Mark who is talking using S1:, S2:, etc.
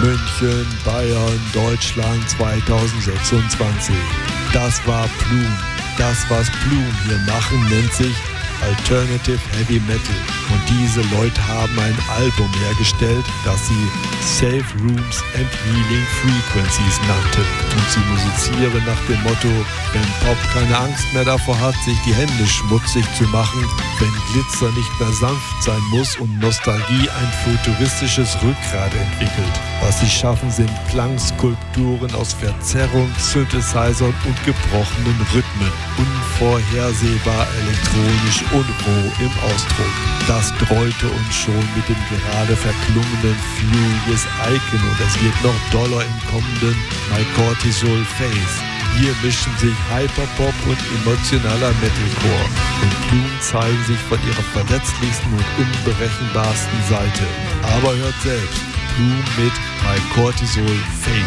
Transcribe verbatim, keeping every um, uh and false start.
S1: München, Bayern, Deutschland zweitausendsechsundzwanzig. Das war Plume. Das, was Plume hier machen, nennt sich Alternative Heavy Metal. Und diese Leute haben ein Album hergestellt, das sie Safe Rooms and Healing Frequencies nannten. Und sie musizieren nach dem Motto, wenn Pop keine Angst mehr davor hat, sich die Hände schmutzig zu machen, wenn Glitzer nicht mehr sanft sein muss und Nostalgie ein futuristisches Rückgrat entwickelt. Was sie schaffen, sind Klangskulpturen aus Verzerrung, Synthesizern und gebrochenen Rhythmen. Unvorhersehbar elektronisch und roh im Ausdruck. Das trollte uns schon mit dem gerade verklungenen Furious Icon und es wird noch doller im kommenden My Cortisol Phase. Hier mischen sich Hyperpop und emotionaler Metalcore und Plume zeigen sich von ihrer verletzlichsten und unberechenbarsten Seite. Aber hört selbst, Plume mit My Cortisol Phase.